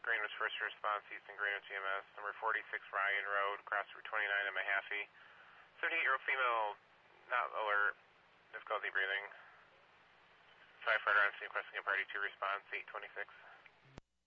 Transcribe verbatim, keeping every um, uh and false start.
Greenwich First Response, Easton Greenwich E M S, number forty-six Ryan Road, cross Route twenty-nine in Mahaffey. seventy-eight-year-old female, not alert, difficulty breathing. Firefighter on scene requesting a party two response, eight twenty-six.